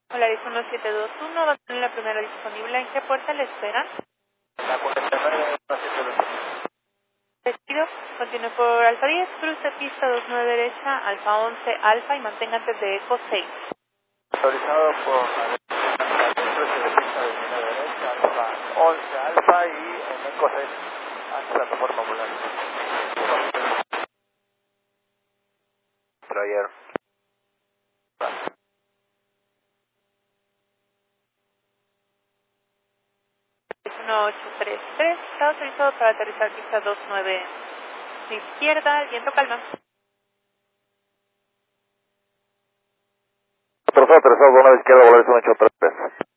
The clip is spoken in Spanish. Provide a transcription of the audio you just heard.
Polaris 1721, va a tener la primera disponible. ¿En qué puerta le esperan? La 49 Vestido, continúe por Alfa 10, cruce pista 29 derecha, Alfa 11, Alfa y mantenga antes de Eco 6. autorizado por la cruce de pista de línea derecha, Alfa 11 Alfa y en Eco 6 hacia plataforma ambulante. Roger. 1833, está autorizado para aterrizar pista 29 de izquierda, el viento calma. Autorizado, 2 a la izquierda, Polaris 1833.